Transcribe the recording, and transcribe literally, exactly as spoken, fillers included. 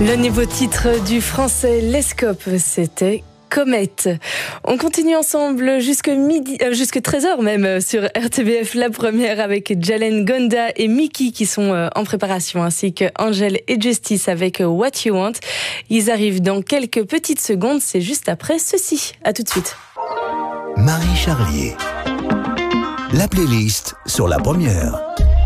Le nouveau titre du français Lescope, c'était Comète. On continue ensemble jusque midi, euh, jusque treize heures même sur R T B F, la première avec Jalen Gonda et Mickey qui sont euh, en préparation, ainsi que Angel et Justice avec What You Want. Ils arrivent dans quelques petites secondes, c'est juste après ceci. À tout de suite. Marie Charlier, la playlist sur la première.